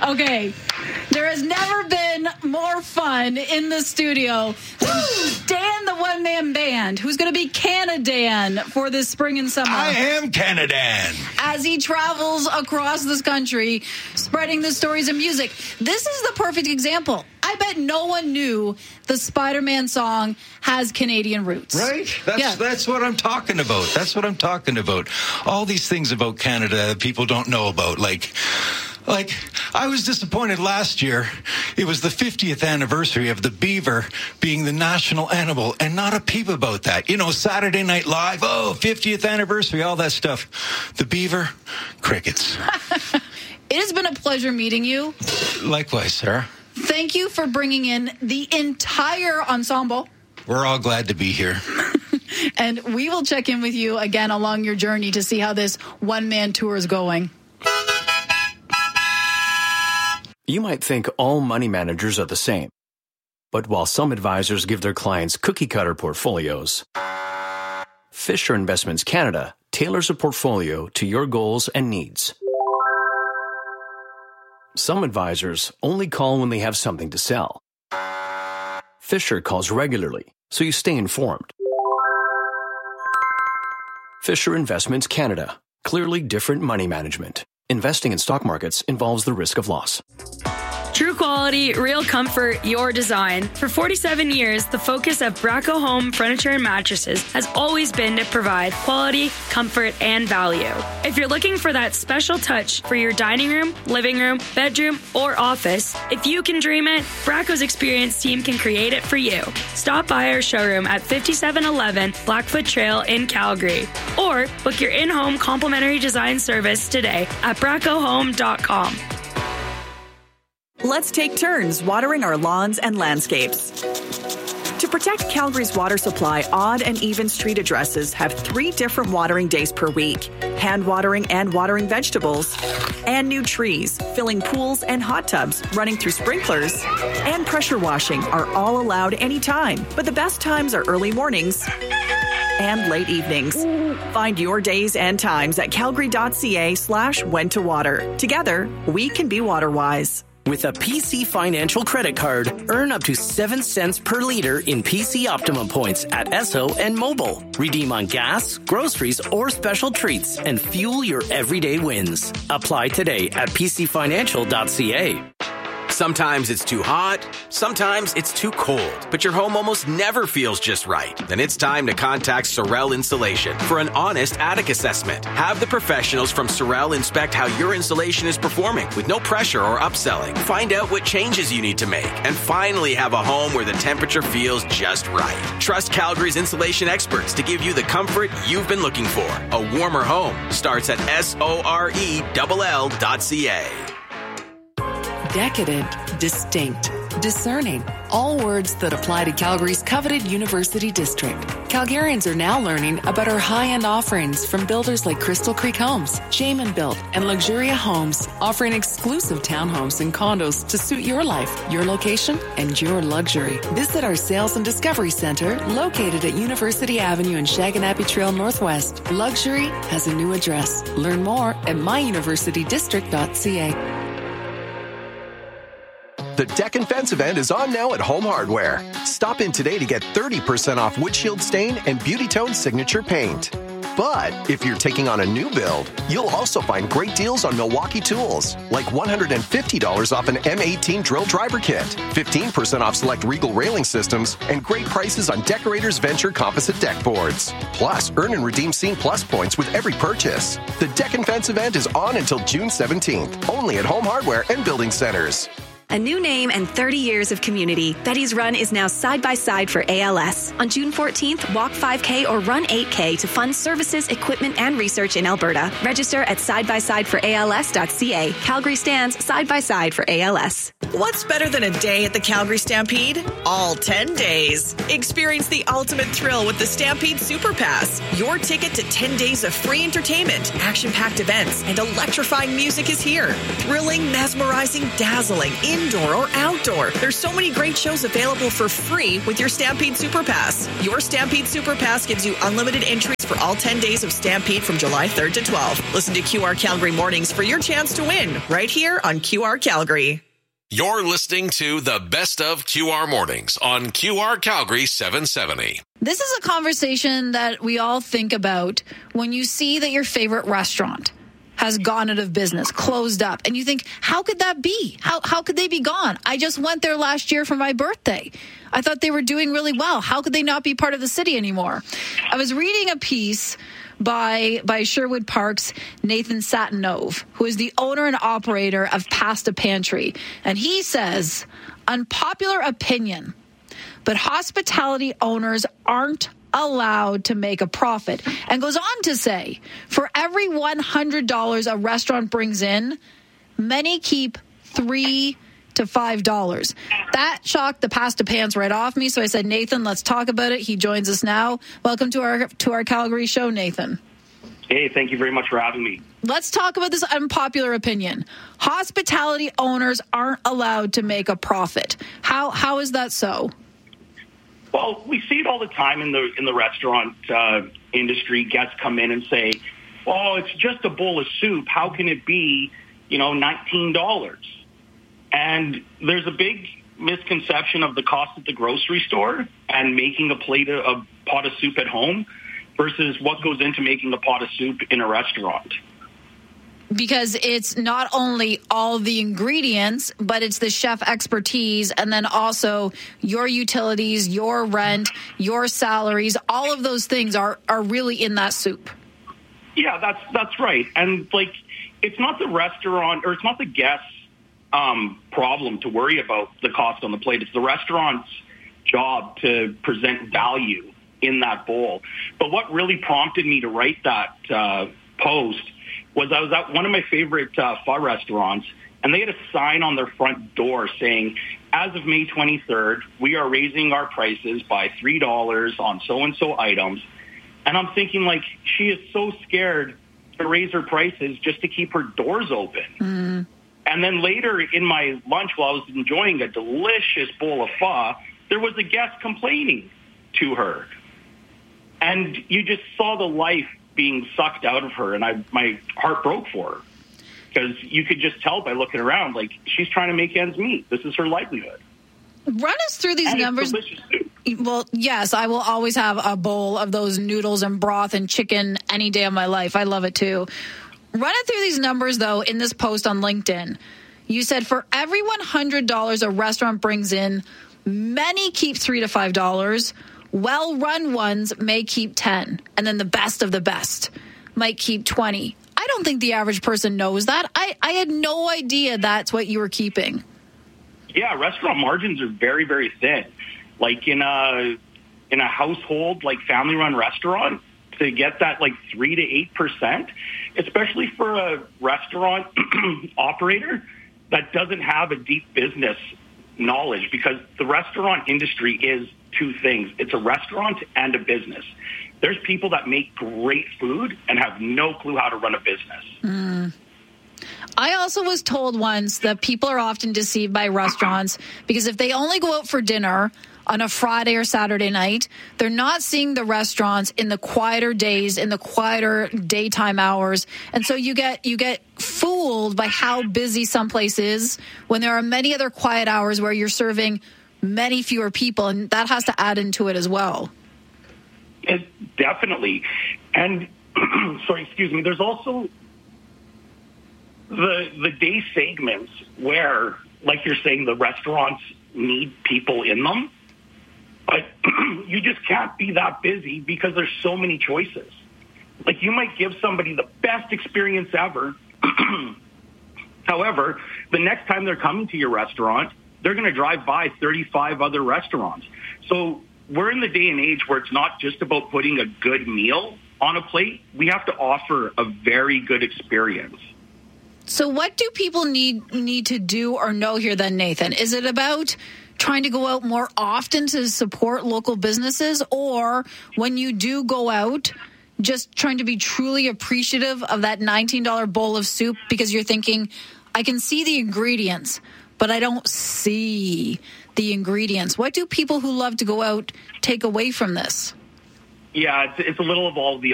Okay, there has never been more fun in the studio. Dan, the one-man band, who's going to be Canadan for this spring and summer. I am Canadan. As he travels across this country, spreading the stories of music. This is the perfect example. I bet no one knew the Spider-Man song has Canadian roots. Right? That's what I'm talking about. That's what I'm talking about. All these things about Canada that people don't know about, like, I was disappointed last year. It was the 50th anniversary of the beaver being the national animal, and not a peep about that. You know, Saturday Night Live, 50th anniversary, all that stuff. The beaver, crickets. It has been a pleasure meeting you. Likewise, Sarah. Thank you for bringing in the entire ensemble. We're all glad to be here. And we will check in with you again along your journey to see how this one-man tour is going. You might think all money managers are the same. But while some advisors give their clients cookie-cutter portfolios, Fisher Investments Canada tailors a portfolio to your goals and needs. Some advisors only call when they have something to sell. Fisher calls regularly, so you stay informed. Fisher Investments Canada. Clearly different money management. Investing in stock markets involves the risk of loss. True quality, real comfort, your design. For 47 years, the focus of Bracco Home Furniture and Mattresses has always been to provide quality, comfort, and value. If you're looking for that special touch for your dining room, living room, bedroom, or office, if you can dream it, Bracco's experienced team can create it for you. Stop by our showroom at 5711 Blackfoot Trail in Calgary, or book your in-home complimentary design service today at braccohome.com. Let's take turns watering our lawns and landscapes. To protect Calgary's water supply, odd and even street addresses have 3 different watering days per week. Hand watering and watering vegetables. And new trees, filling pools and hot tubs, running through sprinklers. And pressure washing are all allowed anytime. But the best times are early mornings and late evenings. Find your days and times at calgary.ca/when-to-water. Together, we can be water-wise. With a PC Financial credit card, earn up to 7 cents per liter in PC Optimum points at Esso and Mobile. Redeem on gas, groceries, or special treats and fuel your everyday wins. Apply today at pcfinancial.ca. Sometimes it's too hot, sometimes it's too cold, but your home almost never feels just right. Then it's time to contact Sorel Insulation for an honest attic assessment. Have the professionals from Sorel inspect how your insulation is performing with no pressure or upselling. Find out what changes you need to make and finally have a home where the temperature feels just right. Trust Calgary's insulation experts to give you the comfort you've been looking for. A warmer home starts at sorell.ca. Decadent, distinct, discerning. All words that apply to Calgary's coveted University District. Calgarians are now learning about our high-end offerings from builders like Crystal Creek Homes, Jamin Built, and Luxuria Homes, offering exclusive townhomes and condos to suit your life, your location, and your luxury. Visit our Sales and Discovery Center, located at University Avenue and Shaganappi Trail Northwest. Luxury has a new address. Learn more at myuniversitydistrict.ca. The Deck and Fence event is on now at Home Hardware. Stop in today to get 30% off Windshield Stain and Beauty Tone Signature Paint. But if you're taking on a new build, you'll also find great deals on Milwaukee tools, like $150 off an M18 drill driver kit, 15% off select Regal railing systems, and great prices on Decorators Venture composite deck boards. Plus, earn and redeem Scene Plus points with every purchase. The Deck and Fence event is on until June 17th, only at Home Hardware and Building Centers. A new name and 30 years of community. Betty's Run is now side by side for ALS. On June 14th, walk 5K or run 8K to fund services, equipment, and research in Alberta. Register at sidebysideforals.ca. Calgary stands side by side for ALS. What's better than a day at the Calgary Stampede? All 10 days. Experience the ultimate thrill with the Stampede Super Pass. Your ticket to 10 days of free entertainment, action-packed events, and electrifying music is here. Thrilling, mesmerizing, dazzling, indoor or outdoor. There's so many great shows available for free with your Stampede Super Pass. Your Stampede Super Pass gives you unlimited entries for all 10 days of Stampede from July 3rd to 12th. Listen to QR Calgary Mornings for your chance to win right here on QR Calgary. You're listening to the Best of QR Mornings on QR Calgary 770. This is a conversation that we all think about when you see that your favorite restaurant has gone out of business, closed up, and you think, how could that be? How could they be gone? I just went there last year for my birthday. I thought they were doing really well. How could they not be part of the city anymore? I was reading a piece by Sherwood Park's Nathan Satanov, who is the owner and operator of Pasta Pantry. And he says, unpopular opinion, but hospitality owners aren't allowed to make a profit. And goes on to say, for every $100 a restaurant brings in, many keep $3 to $5. That shocked the pasta pants right off me. So I said, Nathan, let's talk about it. He joins us now. Welcome to our Calgary show, Nathan. Hey, thank you very much for having me. Let's talk about this unpopular opinion. Hospitality owners aren't allowed to make a profit. How is that so? Well, we see it all the time in the restaurant industry. Guests come in and say, "Oh, it's just a bowl of soup. How can it be, $19?" And there's a big misconception of the cost at the grocery store and making a pot of soup at home versus what goes into making a pot of soup in a restaurant. Because it's not only all the ingredients, but it's the chef expertise, and then also your utilities, your rent, your salaries, all of those things are really in that soup. Yeah, that's right. And it's not the restaurant or it's not the guest's problem to worry about the cost on the plate. It's the restaurant's job to present value in that bowl. But what really prompted me to write that post was I was at one of my favorite pho restaurants, and they had a sign on their front door saying, as of May 23rd, we are raising our prices by $3 on so-and-so items. And I'm thinking, she is so scared to raise her prices just to keep her doors open. Mm. And then later in my lunch, while I was enjoying a delicious bowl of pho, there was a guest complaining to her. And you just saw the life being sucked out of her, and my heart broke for her. Because you could just tell by looking around, she's trying to make ends meet. This is her livelihood. Run us through these numbers. Well, yes, I will always have a bowl of those noodles and broth and chicken any day of my life. I love it too. Run it through these numbers, though, in this post on LinkedIn. You said for every $100 a restaurant brings in, many keep $3 to $5. Well-run ones may keep 10, and then the best of the best might keep 20. I don't think the average person knows that. I had no idea that's what you were keeping. Yeah, restaurant margins are very, very thin. In a household, family-run restaurant, to get that 3 to 8%, especially for a restaurant operator that doesn't have a deep business knowledge, because the restaurant industry is two things. It's a restaurant and a business. There's people that make great food and have no clue how to run a business. Mm. I also was told once that people are often deceived by restaurants because if they only go out for dinner on a Friday or Saturday night, they're not seeing the restaurants in the quieter days, in the quieter daytime hours. And so you get fooled by how busy some place is when there are many other quiet hours where you're serving many fewer people, and that has to add into it as well. Definitely. And, there's also the day segments where, you're saying, the restaurants need people in them. But you just can't be that busy because there's so many choices. You might give somebody the best experience ever. However, the next time they're coming to your restaurant, they're going to drive by 35 other restaurants. So we're in the day and age where it's not just about putting a good meal on a plate. We have to offer a very good experience. So what do people need to do or know here then, Nathan? Is it about trying to go out more often to support local businesses, or when you do go out, just trying to be truly appreciative of that $19 bowl of soup because you're thinking, I can see the ingredients, but I don't see the ingredients. What do people who love to go out take away from this? Yeah, it's a little of all of the